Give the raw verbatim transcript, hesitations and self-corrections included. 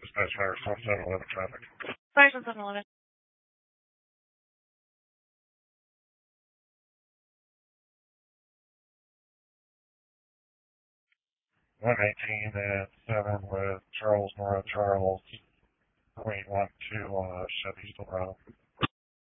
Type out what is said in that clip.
Dispatch Fire seven eleven traffic. Fire seven eleven. one eighteen at seven with Charles Nora Charles